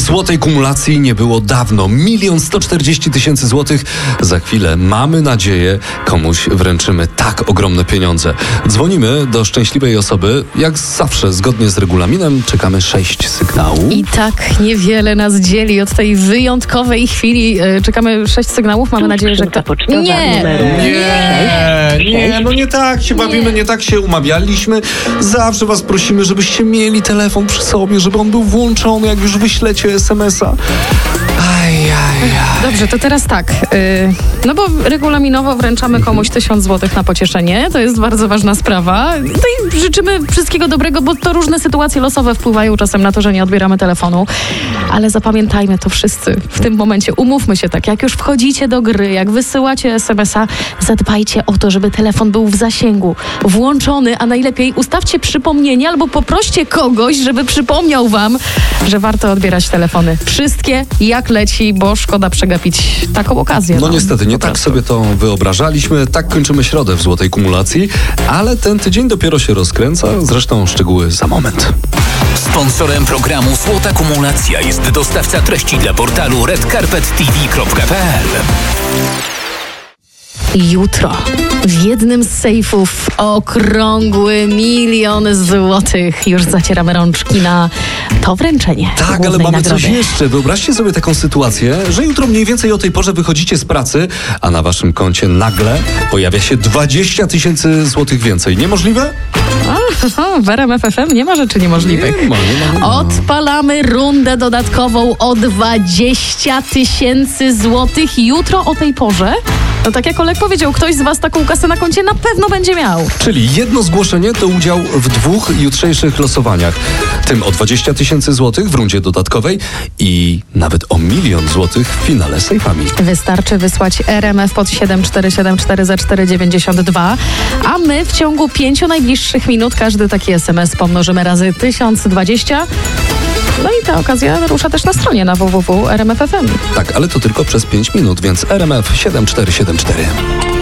Złotej kumulacji nie było dawno. 1 140 000 złotych. Za chwilę, mamy nadzieję, komuś wręczymy tak ogromne pieniądze. Dzwonimy do szczęśliwej osoby. Jak zawsze, zgodnie z regulaminem, czekamy 6 sygnałów. I tak niewiele nas dzieli od tej wyjątkowej chwili. Czekamy 6 sygnałów. Mamy nadzieję, że... Nie, no nie tak się bawimy, nie tak się umawialiśmy. Zawsze was prosimy, żebyście mieli telefon przy sobie, żeby on był włączony, jak już wyślecie SMS-a. Dobrze, to teraz tak. No bo regulaminowo wręczamy komuś 1000 złotych na pocieszenie. To jest bardzo ważna sprawa. No i życzymy wszystkiego dobrego, bo to różne sytuacje losowe wpływają czasem na to, że nie odbieramy telefonu. Ale zapamiętajmy to wszyscy w tym momencie. Umówmy się tak, jak już wchodzicie do gry, jak wysyłacie SMS-a, zadbajcie o to, żeby telefon był w zasięgu, włączony, a najlepiej ustawcie przypomnienie albo poproście kogoś, żeby przypomniał wam, że warto odbierać telefony. Wszystkie jak leci, bo szkoda przegapić taką okazję. No niestety, nie tak sobie to wyobrażaliśmy. Tak kończymy środę w Złotej Kumulacji, ale ten tydzień dopiero się rozkręca. Zresztą szczegóły za moment. Sponsorem programu Złota Kumulacja jest dostawca treści dla portalu redcarpettv.pl. Jutro w jednym z sejfów okrągły 1 000 000 złotych. Już zacieramy rączki na to wręczenie. Tak, ale mamy coś jeszcze. Wyobraźcie sobie taką sytuację, że jutro mniej więcej o tej porze wychodzicie z pracy, a na waszym koncie nagle pojawia się 20 000 złotych więcej. Niemożliwe? W RMF FM nie ma rzeczy niemożliwych. Nie ma. Odpalamy rundę dodatkową o 20 000 złotych jutro o tej porze. No tak jak Olek powiedział, ktoś z was taką kasę na koncie na pewno będzie miał. Czyli jedno zgłoszenie to udział w 2 jutrzejszych losowaniach. Tym o 20 000 złotych w rundzie dodatkowej i nawet o 1 000 000 złotych w finale z sejfami. Wystarczy wysłać RMF pod 7474 za 492, a my w ciągu 5 najbliższych minut każdy taki SMS pomnożymy razy 1020. No i ta okazja rusza też na stronie na www.rmf.fm. Tak, ale to tylko przez 5 minut, więc RMF 7474.